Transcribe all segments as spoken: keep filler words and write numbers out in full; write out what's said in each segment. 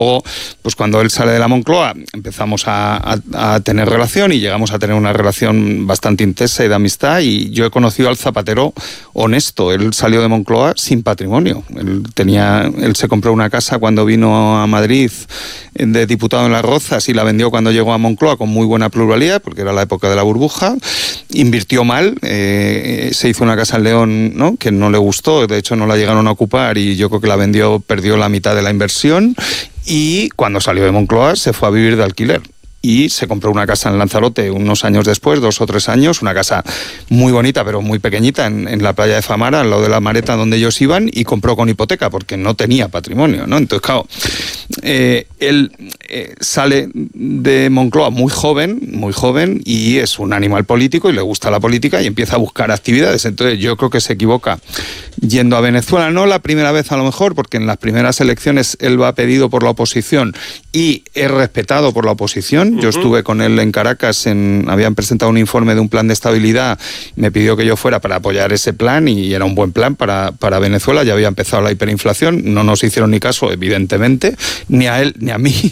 O, pues cuando él sale de la Moncloa, empezamos a, a, a tener relación y llegamos a tener una relación bastante intensa y de amistad, y yo he conocido al Zapatero honesto. Él salió de Moncloa sin patrimonio. Él tenía, él se compró una casa cuando vino a Madrid de diputado en Las Rozas y la vendió cuando llegó a Moncloa con muy buena pluralidad, porque era la época de la burbuja. Invirtió mal, eh, se hizo una casa en León, ¿no?, que no le gustó, de hecho no la llegaron a ocupar y yo creo que la vendió, perdió la mitad de la inversión. Y cuando salió de Moncloa se fue a vivir de alquiler y se compró una casa en Lanzarote unos años después, dos o tres años, una casa muy bonita pero muy pequeñita en, en la playa de Famara, al lado de la Mareta donde ellos iban, y compró con hipoteca porque no tenía patrimonio, ¿no? Entonces, claro, eh, él eh, sale de Moncloa muy joven, muy joven, y es un animal político y le gusta la política y empieza a buscar actividades. Entonces yo creo que se equivoca yendo a Venezuela, no la primera vez a lo mejor, porque en las primeras elecciones él va pedido por la oposición y es respetado por la oposición. Yo estuve con él en Caracas, en, habían presentado un informe de un plan de estabilidad, me pidió que yo fuera para apoyar ese plan y era un buen plan para, para Venezuela. Ya había empezado la hiperinflación, no nos hicieron ni caso, evidentemente, ni a él ni a mí,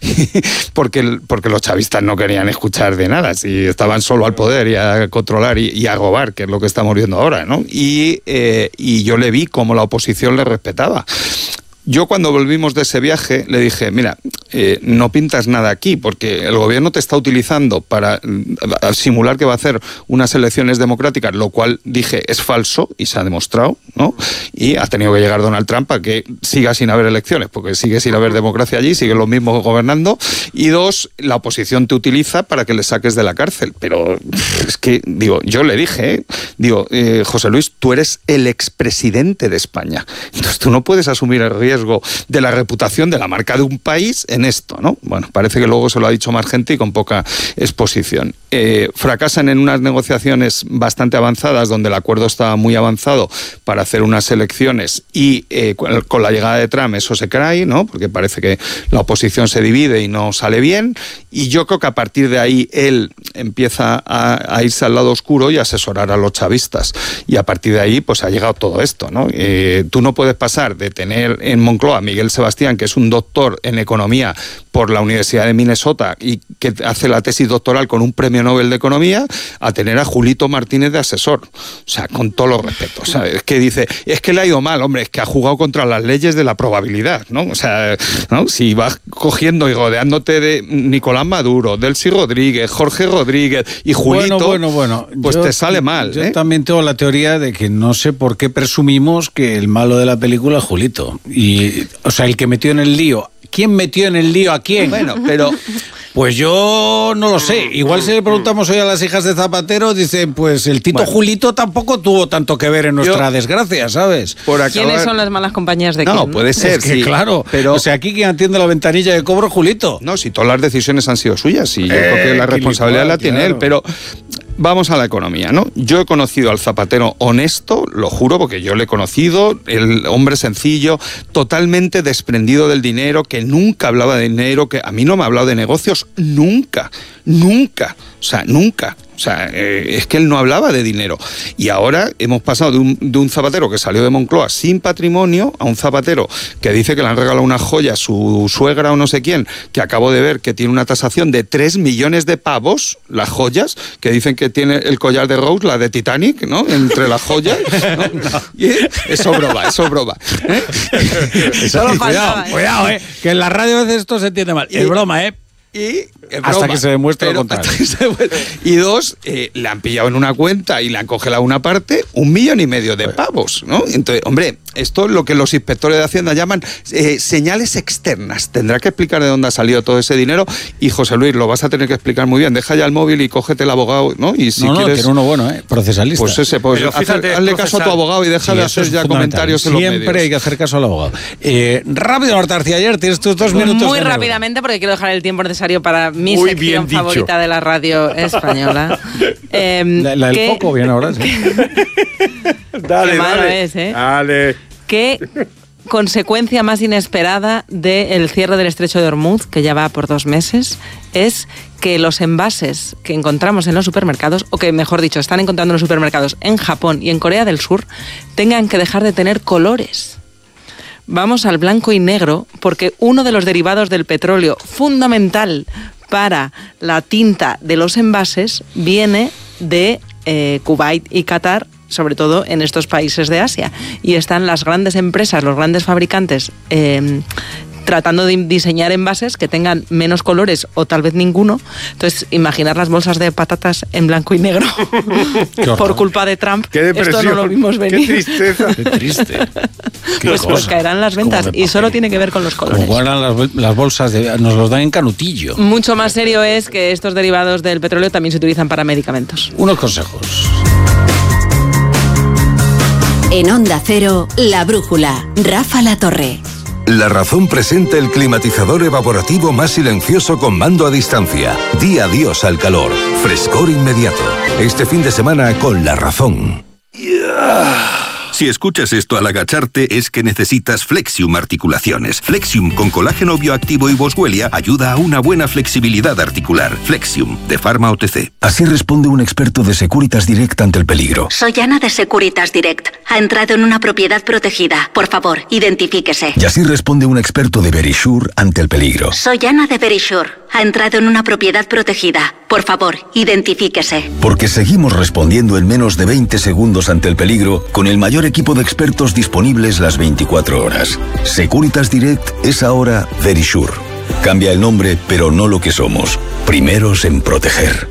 porque, porque los chavistas no querían escuchar de nada, si estaban solo al poder y a controlar y, y a robar, que es lo que estamos viendo ahora, ¿no? Y, eh, y yo le vi cómo la oposición le respetaba. Yo cuando volvimos de ese viaje le dije, mira, eh, no pintas nada aquí porque el gobierno te está utilizando para uh, simular que va a hacer unas elecciones democráticas, lo cual dije es falso y se ha demostrado, ¿no? Y ha tenido que llegar Donald Trump a que siga sin haber elecciones, porque sigue sin haber democracia allí, siguen los mismos gobernando. Y dos, la oposición te utiliza para que le saques de la cárcel. Pero es que, digo, yo le dije, ¿eh? digo, eh, José Luis, tú eres el expresidente de España, entonces tú no puedes asumir el riesgo de la reputación de la marca de un país en esto, ¿no? Bueno, parece que luego se lo ha dicho más gente y con poca exposición. Eh, fracasan en unas negociaciones bastante avanzadas, donde el acuerdo estaba muy avanzado para hacer unas elecciones, y eh, con la llegada de Trump eso se cae, ¿no? Porque parece que la oposición se divide y no sale bien, y yo creo que a partir de ahí él empieza a, a irse al lado oscuro y a asesorar a los chavistas, y a partir de ahí pues ha llegado todo esto, ¿no? Eh, tú no puedes pasar de tener en Moncloa Miguel Sebastián, que es un doctor en economía por la Universidad de Minnesota y que hace la tesis doctoral con un premio Nobel de Economía, a tener a Julito Martínez de asesor. O sea, con todos los respetos, ¿sabes? Es que dice, es que le ha ido mal, hombre, es que ha jugado contra las leyes de la probabilidad, ¿no? O sea, ¿no? Si vas cogiendo y rodeándote de Nicolás Maduro, Delcy Rodríguez, Jorge Rodríguez y Julito, bueno, bueno, bueno. pues yo, te sale mal. Yo ¿eh? también tengo la teoría de que no sé por qué presumimos que el malo de la película es Julito. Y, o sea, el que metió en el lío. ¿Quién metió en el lío a quién? Bueno, pero... Pues yo no lo sé. Igual si le preguntamos hoy a las hijas de Zapatero, dicen, pues el Tito bueno. Julito tampoco tuvo tanto que ver en nuestra yo, desgracia, ¿sabes? Por acabar... ¿Quiénes son las malas compañías de quién? No, puede ser, es que, sí. Claro, pero... O sea, aquí quien atiende la ventanilla de cobro, Julito. No, si todas las decisiones han sido suyas, y yo eh, creo que la responsabilidad la tiene claro. él, pero... Vamos a la economía, ¿no? Yo he conocido al Zapatero honesto, lo juro, porque yo le he conocido, el hombre sencillo, totalmente desprendido del dinero, que nunca hablaba de dinero, que a mí no me ha hablado de negocios, nunca, nunca, o sea, nunca. O sea, eh, es que él no hablaba de dinero. Y ahora hemos pasado de un, de un Zapatero que salió de Moncloa sin patrimonio a un Zapatero que dice que le han regalado una joya a su suegra o no sé quién, que acabo de ver que tiene una tasación de tres millones de pavos, las joyas, que dicen que tiene el collar de Rose, la de Titanic, ¿no? Entre las joyas, ¿no? No. Y eso broma, eso broma. ¿eh? Eso no cuidado, cuidado, ¿eh? Que en la radio a veces esto se entiende mal. Y es broma, ¿eh? Y hasta broma, que se demuestre lo contrario. Y dos, eh, le han pillado en una cuenta y le han congelado una parte un millón y medio de pavos, ¿no? Entonces, hombre, esto es lo que los inspectores de Hacienda llaman eh, señales externas. Tendrá que explicar de dónde ha salido todo ese dinero, y José Luis, lo vas a tener que explicar muy bien. Deja ya el móvil y cógete el abogado, ¿no? Y si no, no, quieres... tiene uno bueno, ¿eh? Procesalista. Pues ese, pues fíjate, hazle caso a tu abogado y deja sí, de hacer ya comentarios en los medios. Siempre hay que hacer caso al abogado. Eh, rápido, Marta García, ayer tienes tus dos minutos. Muy rápidamente, porque quiero dejar el tiempo necesario para mi Muy sección favorita de la radio española. Eh, la, la del ¿qué, foco, bien ahora, sí. dale, qué malo dale. es, ¿eh? Dale. ¿Qué consecuencia más inesperada del cierre del estrecho de Hormuz, que ya va por dos meses, es que los envases que encontramos en los supermercados, o que mejor dicho, están encontrando en los supermercados en Japón y en Corea del Sur, tengan que dejar de tener colores? vamos al blanco y negro porque uno de los derivados del petróleo fundamental para la tinta de los envases viene de eh, Kuwait y Qatar, sobre todo en estos países de Asia. Y están las grandes empresas, los grandes fabricantes, eh, tratando de diseñar envases que tengan menos colores o tal vez ninguno. Entonces, imaginar las bolsas de patatas en blanco y negro por culpa de Trump. Qué depresión, esto no lo vimos venir. Qué tristeza. Qué triste. Qué pues, pues caerán las ventas y solo tiene que ver con los colores. Como guardan las, las bolsas, de, nos los dan en canutillo. Mucho más serio es que estos derivados del petróleo también se utilizan para medicamentos. Unos consejos. En Onda Cero, La Brújula, Rafa La Torre. La Razón presenta el climatizador evaporativo más silencioso con mando a distancia. Di adiós al calor. Frescor inmediato. Este fin de semana con La Razón. Si escuchas esto al agacharte es que necesitas Flexium Articulaciones. Flexium con colágeno bioactivo y boswellia ayuda a una buena flexibilidad articular. Flexium, de Pharma O T C. Así responde un experto de Securitas Direct ante el peligro. Soy Ana de Securitas Direct. Ha entrado en una propiedad protegida. Por favor, identifíquese. Y así responde un experto de Verisure ante el peligro. Soy Ana de Verisure. Ha entrado en una propiedad protegida. Por favor, identifíquese. Porque seguimos respondiendo en menos de veinte segundos ante el peligro con el mayor equipo de expertos disponibles las veinticuatro horas. Securitas Direct es ahora Verisure. Cambia el nombre, pero no lo que somos. Primeros en proteger.